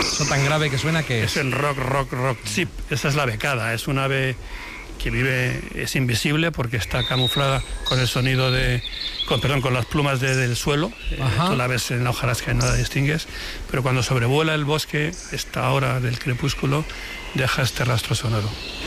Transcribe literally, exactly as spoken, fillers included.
Eso tan grave que suena que es. Es el rock, rock, rock chip. Esa es la becada. Es un ave que vive, es invisible porque está camuflada con el sonido de, con, perdón, con las plumas de, del suelo. Eh, tú la ves en la hojarasca y no la distingues, pero cuando sobrevuela el bosque, esta hora del crepúsculo, deja este rastro sonoro.